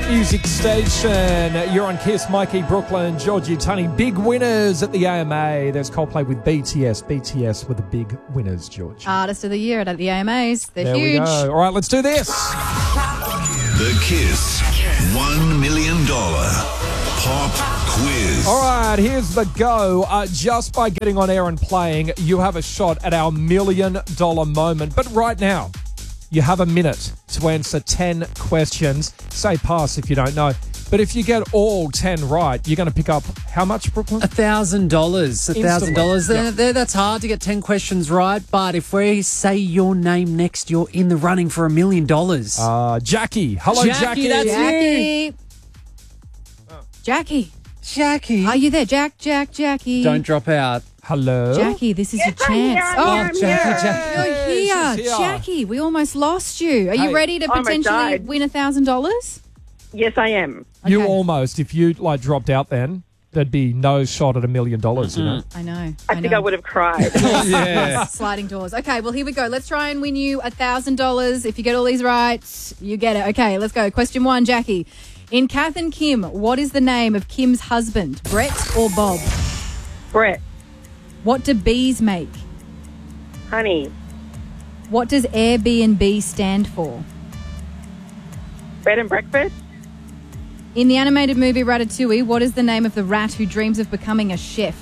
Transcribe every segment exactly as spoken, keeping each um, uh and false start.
music station. You're on Kiss, Mikey, Brooklyn, Georgie, Tunney. Big winners at the A M A. There's Coldplay with B T S. B T S were the big winners, George. Artist of the Year at the A M As. They're there huge. We go. All right, let's do this. The Kiss one million dollars Pop Quiz. All right, here's the go. Uh, just by getting on air and playing, you have a shot at our million dollar moment. But right now, you have a minute to answer ten questions. Say pass if you don't know. But if you get all ten right, you're going to pick up how much, Brooklyn? A thousand dollars. A thousand dollars. That's hard to get ten questions right. But if we say your name next, you're in the running for a million dollars. Uh, Jackie. Hello, Jackie. Jackie, that's Jackie. Jackie. Jackie. Are you there? Jack, Jack, Jackie. Don't drop out. Hello. Jackie, this is Yes, your I'm here, chance. I'm oh, here, I'm Jackie, here. Jackie. You're here. she's here. Jackie, we almost lost you. Are Hey. you ready to Almost potentially died. win a thousand dollars? Yes, I am. You Okay. almost, if you like dropped out then, there'd be no shot at a million dollars, you know? I know. I, think I would have cried. Yeah. Sliding doors. Okay, well, here we go. Let's try and win you a thousand dollars. If you get all these right, you get it. Okay, let's go. Question one, Jackie. In Kath and Kim, what is the name of Kim's husband, Brett or Bob? Brett, What do bees make? honey, What does Airbnb stand for? bed and breakfast, In the animated movie Ratatouille, what is the name of the rat who dreams of becoming a chef?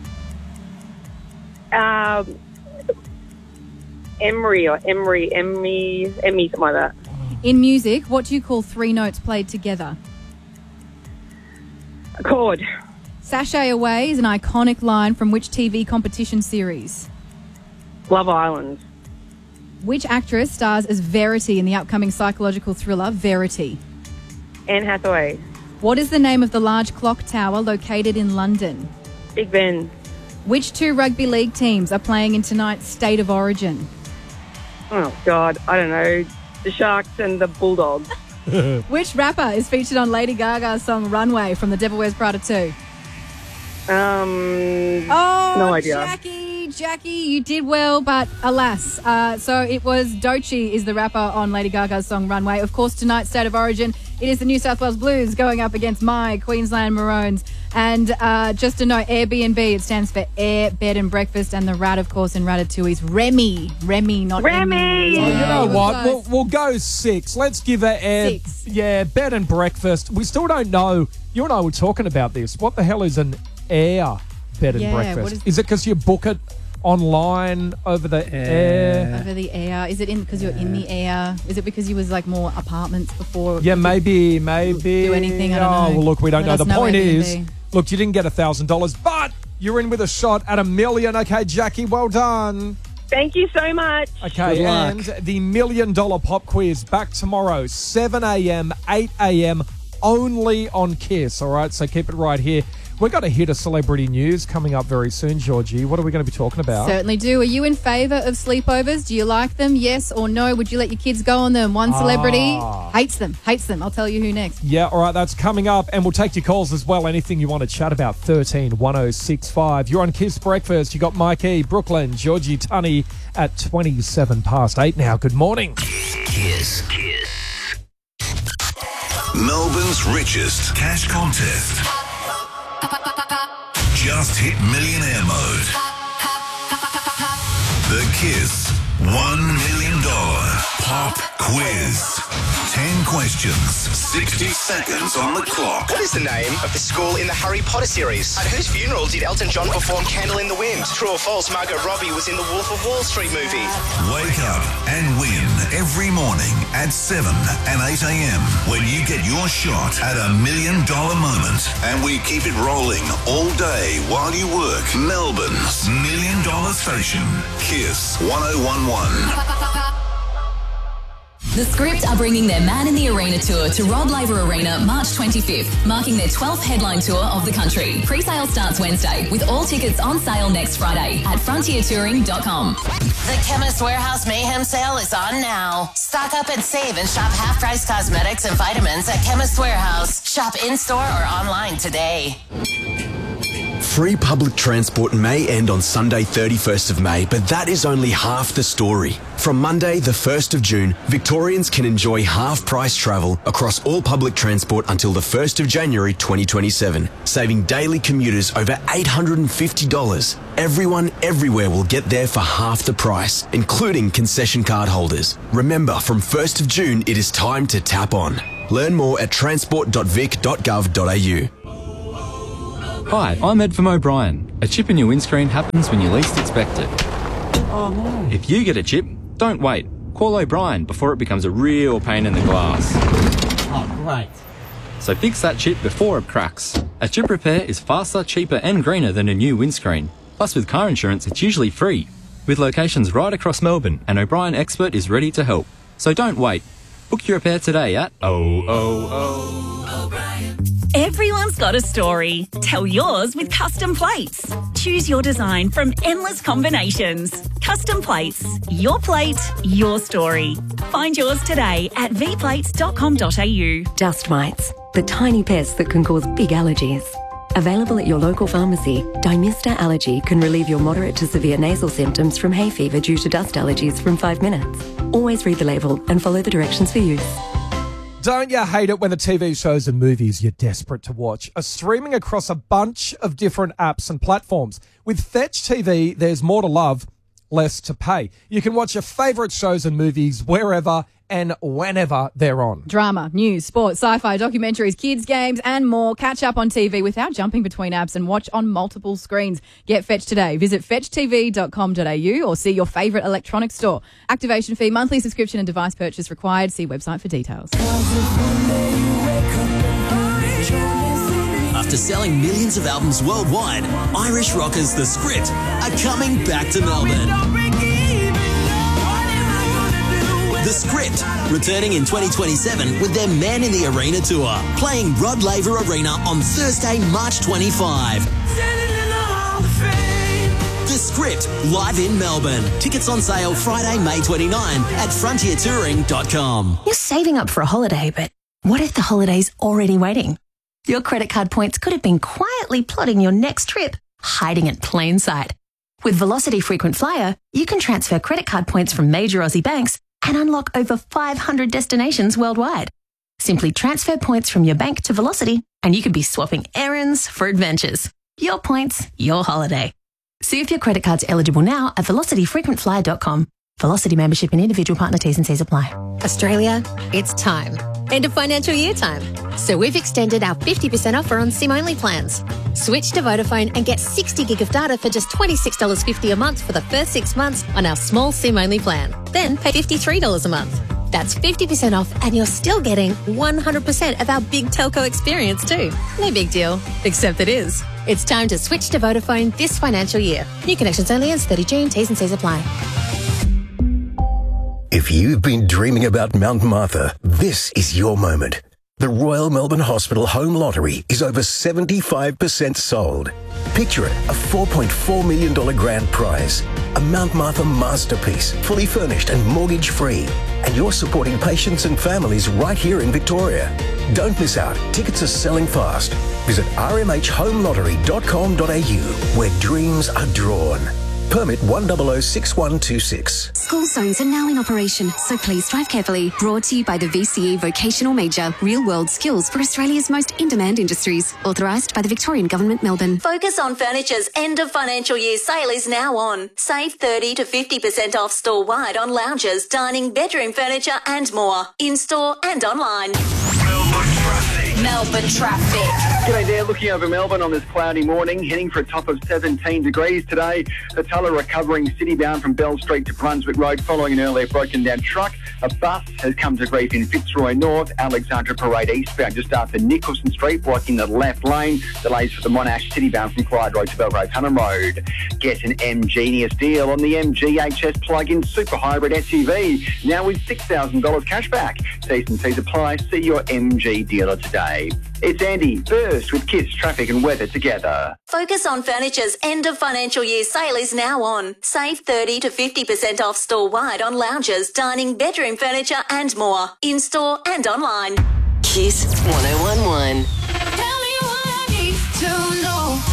um, Emery or Emery, Emmy, Emmy, something like that. In music, what do you call three notes played together? A chord, Sashay Away is an iconic line from which T V competition series? Love Island, Which actress stars as Verity in the upcoming psychological thriller Verity? Anne Hathaway, What is the name of the large clock tower located in London? Big Ben, Which two rugby league teams are playing in tonight's State of Origin? oh God, I don't know, the Sharks and the Bulldogs. Which rapper is featured on Lady Gaga's song Runway from The Devil Wears Prada two? Um, Oh, No idea. Jackie, Jackie, you did well, but alas. Uh, so it was Doechii is the rapper on Lady Gaga's song Runway. Of course, tonight's State of Origin, it is the New South Wales Blues going up against my Queensland Maroons. And uh, just to note, Airbnb, it stands for Air, Bed and Breakfast, and the rat, of course, in Ratatouille is Remy. Remy, not Remy! Emmy. Oh, You know it was what? close. We'll, we'll go six. Let's give it air. Six. Yeah, bed and breakfast. We still don't know. You and I were talking about this. What the hell is an air bed and Yeah, breakfast? what is- Is it because you book it online over the air? Over the air. Is it in because you're in the air? Is it because you was like more apartments before? Yeah, maybe, maybe. Do anything, I don't oh, know. well, look, we don't Let know. us The know, point is, Airbnb. look, you didn't get a thousand dollars, but you're in with a shot at a million. Okay, Jackie, well done. Thank you so much. Okay, Good luck. and the million dollar pop quiz back tomorrow, seven a.m., eight a.m., only on Kiss, all right? So keep it right here. We've got a hit of celebrity news coming up very soon, Georgie. What are we going to be talking about? Certainly do. Are you in favour of sleepovers? Do you like them? Yes or no? Would you let your kids go on them? One celebrity Ah. hates them. Hates them. I'll tell you who next. Yeah, all right, that's coming up, and we'll take your calls as well. Anything you want to chat about, thirteen one oh six five. You're on Kiss Breakfast. You got Mikey, Brooklyn, Georgie, Tunney at twenty-seven past eight now. Good morning. Kiss. Kiss. Melbourne's richest cash contest. Just hit millionaire mode. The Kiss one million dollars Pop Quiz. ten questions, sixty seconds on the clock. What is the name of the school in the Harry Potter series? At whose funeral did Elton John perform Candle in the Wind? True or false, Margot Robbie was in the Wolf of Wall Street movie? Wake up and win every morning at seven and eight a.m. when you get your shot at a million dollar moment. And we keep it rolling all day while you work. Melbourne's million dollar station. Kiss one oh one one. The Script are bringing their Man in the Arena tour to Rod Laver Arena March twenty-fifth, marking their twelfth headline tour of the country. Pre-sale starts Wednesday, with all tickets on sale next Friday at frontier touring dot com. The Chemist Warehouse Mayhem sale is on now. Stock up and save and shop half-price cosmetics and vitamins at Chemist Warehouse. Shop in-store or online today. Free public transport may end on Sunday thirty-first of May, but that is only half the story. From Monday the first of June, Victorians can enjoy half-price travel across all public transport until the first of January twenty twenty-seven, saving daily commuters over eight hundred fifty dollars. Everyone everywhere will get there for half the price, including concession card holders. Remember, from first of June, it is time to tap on. Learn more at transport dot vic dot gov dot a u. Hi, I'm Ed from O'Brien. A chip in your windscreen happens when you least expect it. Oh no. If you get a chip, don't wait. Call O'Brien before it becomes a real pain in the glass. Oh, great. So fix that chip before it cracks. A chip repair is faster, cheaper and greener than a new windscreen. Plus with car insurance, it's usually free. With locations right across Melbourne, an O'Brien expert is ready to help. So don't wait. Book your repair today at oh oh oh. O'Brien. Everyone's got a story. Tell yours with Custom Plates. Choose your design from endless combinations. Custom Plates. Your plate, your story. Find yours today at v plates dot com dot a u. Dust mites, the tiny pests that can cause big allergies. Available at your local pharmacy, Dymista Allergy can relieve your moderate to severe nasal symptoms from hay fever due to dust allergies from five minutes. Always read the label and follow the directions for use. Don't you hate it when the T V shows and movies you're desperate to watch are streaming across a bunch of different apps and platforms? With Fetch T V, there's more to love, less to pay. You can watch your favourite shows and movies wherever and whenever they're on. Drama, news, sports, sci-fi, documentaries, kids, games and more. Catch up on T V without jumping between apps and watch on multiple screens. Get Fetch today. Visit fetch t v dot com dot a u or see your favourite electronics store. Activation fee, monthly subscription and device purchase required. See website for details. After selling millions of albums worldwide, Irish rockers The Script are coming back to Melbourne. The Script, returning in twenty twenty-seven with their Man in the Arena tour, playing Rod Laver Arena on Thursday, March twenty-fifth. The Script, live in Melbourne. Tickets on sale Friday, May twenty-ninth at frontier touring dot com. You're saving up for a holiday, but what if the holiday's already waiting? Your credit card points could have been quietly plotting your next trip, hiding in plain sight. With Velocity Frequent Flyer, you can transfer credit card points from major Aussie banks and unlock over five hundred destinations worldwide. Simply transfer points from your bank to Velocity and you could be swapping errands for adventures. Your points, your holiday. See if your credit card's eligible now at velocity frequent flyer dot com. Velocity membership and individual partner T's and C's apply. Australia, it's time. End of financial year time. So we've extended our fifty percent offer on SIM-only plans. Switch to Vodafone and get sixty gig of data for just twenty-six dollars fifty a month for the first six months on our small SIM-only plan. Then pay fifty-three dollars a month. That's fifty percent off and you're still getting one hundred percent of our big telco experience too. No big deal, except it is. It's time to switch to Vodafone this financial year. New connections only ends thirtieth of June. T's and C's apply. If you've been dreaming about Mount Martha, this is your moment. The Royal Melbourne Hospital Home Lottery is over seventy-five percent sold. Picture it, a four point four million dollars grand prize, a Mount Martha masterpiece, fully furnished and mortgage-free. And you're supporting patients and families right here in Victoria. Don't miss out. Tickets are selling fast. Visit r m h home lottery dot com dot a u, where dreams are drawn. Permit one zero zero six one two six. School zones are now in operation, so please drive carefully. Brought to you by the V C E Vocational Major, real-world skills for Australia's most in-demand industries. Authorised by the Victorian Government, Melbourne. Focus on Furniture's end of financial year sale is now on. Save thirty to fifty percent off store-wide on lounges, dining, bedroom furniture and more. In-store and online. Melbourne traffic. G'day there, looking over Melbourne on this cloudy morning, heading for a top of seventeen degrees today. The Tulla recovering city-bound from Bell Street to Brunswick Road following an earlier broken-down truck. A bus has come to grief in Fitzroy North, Alexandra Parade eastbound just after Nicholson Street, blocking the left lane. Delays for the Monash city-bound from Clyde Road to Belgrave Tunham Road. Get an M-Genius deal on the M G H S plug-in super hybrid S U V, now with six thousand dollars cash back. T's and C's apply. See your M G dealer today. It's Andy, first with Kiss, traffic and weather together. Focus on Furniture's end of financial year sale is now on. Save thirty to fifty percent off store-wide on lounges, dining, bedroom furniture and more. In-store and online. Kiss one oh one one. Tell me what I need to know.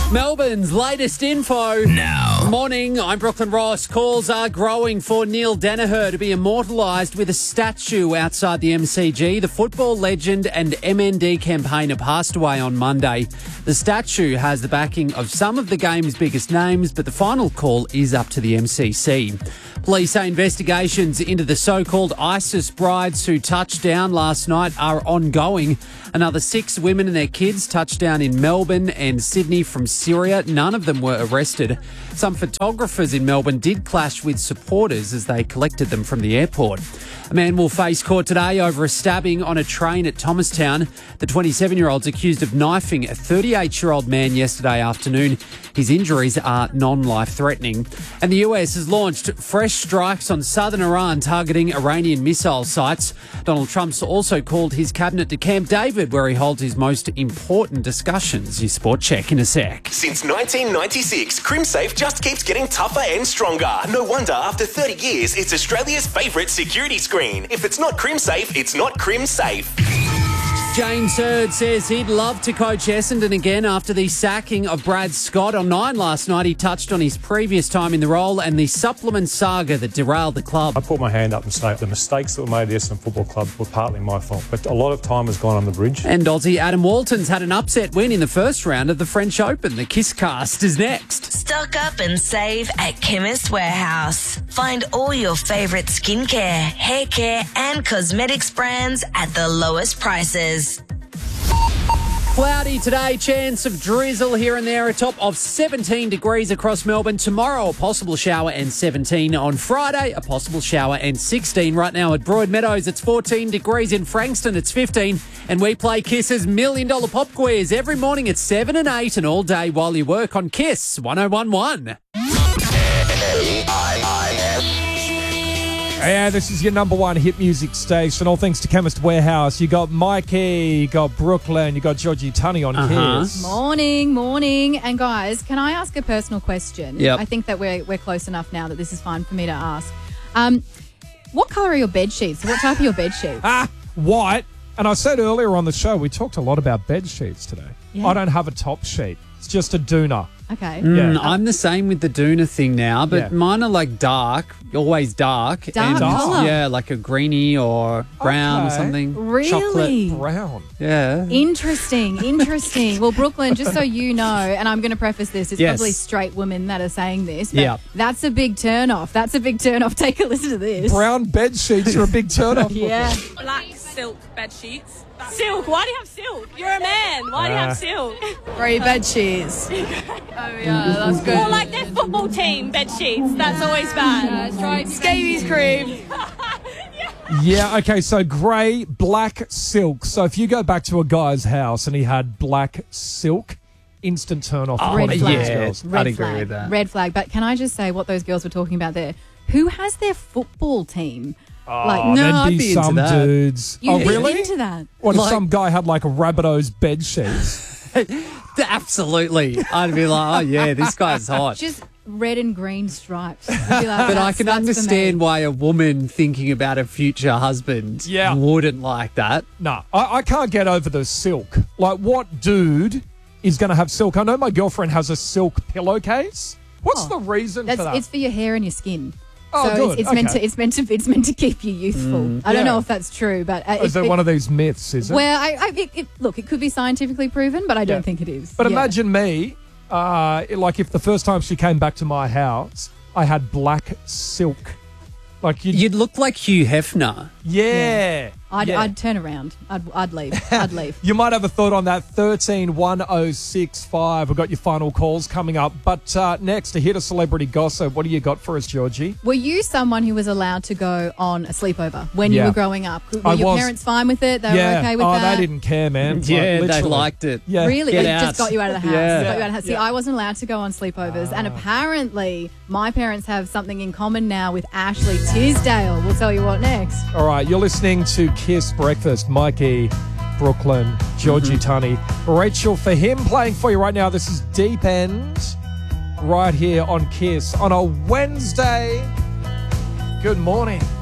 Melbourne's latest info. Now. Morning, I'm Brooklyn Ross. Calls are growing for Neil Danaher to be immortalised with a statue outside the M C G. The football legend and M N D campaigner passed away on Monday. The statue has the backing of some of the game's biggest names, but the final call is up to the M C C. Police say investigations into the so-called ISIS brides who touched down last night are ongoing. Another six women and their kids touched down in Melbourne and Sydney from Syria. None of them were arrested. Some photographers in Melbourne did clash with supporters as they collected them from the airport. A man will face court today over a stabbing on a train at Thomastown. The twenty-seven-year-old's accused of knifing a thirty-eight-year-old man yesterday afternoon. His injuries are non-life-threatening. And the U S has launched fresh strikes on southern Iran targeting Iranian missile sites. Donald Trump's also called his cabinet to Camp David, where he holds his most important discussions. Your sport check in a sec. Since nineteen ninety-six, CrimSafe just keeps getting tougher and stronger. No wonder after thirty years, it's Australia's favourite security screen. If it's not CrimSafe, it's not CrimSafe. James Hird says he'd love to coach Essendon again after the sacking of Brad Scott. On Nine last night, he touched on his previous time in the role and the supplement saga that derailed the club. I put my hand up and say the mistakes that were made at Essendon Football Club were partly my fault, but a lot of time has gone on the bridge. And Aussie Adam Walton's had an upset win in the first round of the French Open. The Kisscast is next. Stock up and save at Chemist Warehouse. Find all your favourite skincare, hair care and cosmetics brands at the lowest prices. Cloudy today, chance of drizzle here and there, a top of seventeen degrees across Melbourne. Tomorrow, a possible shower and seventeen. On Friday, a possible shower and sixteen. Right now at Broadmeadows, it's fourteen degrees. In Frankston, it's fifteen. And we play Kiss's Million Dollar Pop Quiz every morning at seven and eight and all day while you work on Kiss one oh one one. Yeah, this is your number one hit music station. All thanks to Chemist Warehouse. You got Mikey, you got Brooklyn, you got Georgie Tunney on Uh-huh. Kiss. Morning, morning. And guys, can I ask a personal question? Yep. I think that we're, we're close enough now that this is fine for me to ask. Um, what colour are your bed sheets? What type are your bed sheets? Ah, white. And I said earlier on the show, we talked a lot about bed sheets today. Yeah. I don't have a top sheet. It's just a doona. Okay. Mm, Yeah. I'm the same with the Doona thing now, but Yeah. mine are like dark, always dark. Dark colour? Yeah, like a greeny or brown or Okay. something. Really? Chocolate. Brown. Yeah. Interesting, interesting. Well, Brooklyn, just so you know, and I'm going to preface this, it's Yes. probably straight women that are saying this, but Yeah. that's a big turn off. That's a big turn off. Take a listen to this. Brown bed sheets are a big turn off. Yeah. Black silk bed sheets. Silk? Why do you have silk? You're a man. Why do you Uh. have silk? Grey bed sheets. Oh yeah, that's good. Or like their football team bed sheets. That's always bad. Scabies cream. Yeah, okay, so grey, black silk. So if you go back to a guy's house and he had black silk, instant turn off. Oh, Red Probably flag. these girls. Red I'd agree flag. with that. Red flag. But can I just say what those girls were talking about there? Who has their football team? Oh, like, no, there'd I'd be, be into some that. dudes. you oh, get really? into that? What if Like- some guy had like a Rabbitoh's bed sheets? Absolutely. I'd be like, oh, yeah, this guy's hot. Just red and green stripes. I'd be like, But I "That's- can that's for me." understand why a woman thinking about a future husband Yeah. wouldn't like that. No, I, I can't get over the silk. Like, what dude is going to have silk? I know my girlfriend has a silk pillowcase. What's Oh, the reason That's for that? it's for your hair and your skin. Oh, so good. it's, it's meant Okay. to it's meant to it's meant to keep you youthful. Mm, I don't yeah. know if that's true, but uh, is it, it it- one of these myths, is it? Well, I, I it, it, look, it could be scientifically proven, but I don't Yeah. think it is. But Yeah. imagine me, uh, like if the first time she came back to my house, I had black silk. Like you'd, You'd look like Hugh Hefner. yeah. I'd, yeah. I'd turn around. I'd, I'd leave. I'd leave. You might have a thought on that. thirteen one oh six five. We've got your final calls coming up. But uh, next, to hit a celebrity gossip, what do you got for us, Georgie? Were you someone who was allowed to go on a sleepover when you Yeah. were growing up? Were I your was. parents fine with it? They yeah. were okay with oh, that? they didn't care, man. Like, Yeah, they literally. liked it. Yeah. Really? Get It out. just got you out of the house. Yeah. It got you out of the house. See, Yeah. I wasn't allowed to go on sleepovers, and apparently my parents have something in common now with Ashley Tisdale. We'll tell you what next. All right, you're listening to Kiss Breakfast. Mikey, Brooklyn, Georgie Tunney, Rachel for him playing for you right now. This is Deep End right here on Kiss on a Wednesday. Good morning.